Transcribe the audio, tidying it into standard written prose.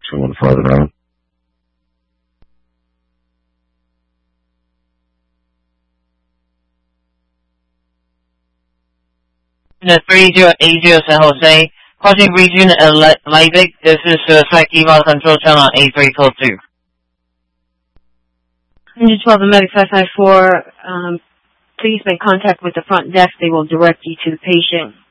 Someone farther out. Unit 3080 San Jose, crossing region Leipzig. This is suicide eval control channel 83 code 2. Unit 12 and Medic 554, please make contact with the front desk. They will direct you to the patient.